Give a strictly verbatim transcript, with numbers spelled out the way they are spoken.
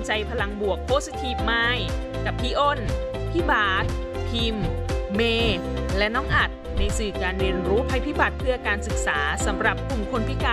ใจพลังบวก Positive Mind กับพี่อ้น พี่บาสพิมพ์ เมย์และน้องอัดในสื่อการเรียนรู้ภัยพิบัติเพื่อการศึกษาสำหรับกลุ่มคนพิการ